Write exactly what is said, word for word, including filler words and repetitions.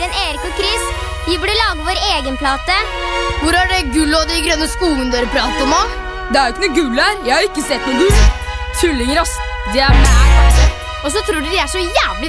sammen Erik og Chris. Vi burde lage vår egen plate. Hvor er det gull og de grønne skogene dere prater om, da? Det er jo ikke noe gull her. Jeg har ikke sett noe gull. Tullinger, ass. De er mæ. Og så tror dere de er så jævlig